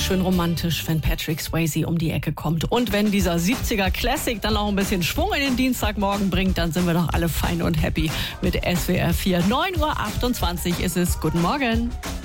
schön romantisch, wenn Patrick Swayze um die Ecke kommt. Und wenn dieser 70er Classic dann auch ein bisschen Schwung in den Dienstagmorgen bringt, dann sind wir doch alle fein und happy mit SWR 4. 9:28 Uhr ist es. Guten Morgen.